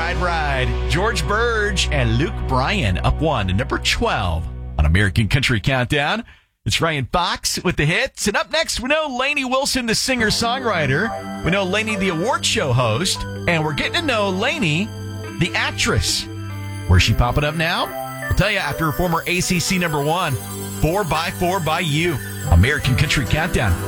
Ride. George Burge and Luke Bryan up 1 to number 12 on American Country Countdown. It's Ryan Fox with the hits. And up next, we know Lainey Wilson, the singer-songwriter. We know Lainey, the award show host. And we're getting to know Lainey, the actress. Where's she popping up now? We'll tell you after former ACC number 1, 4x4 by You. American Country Countdown.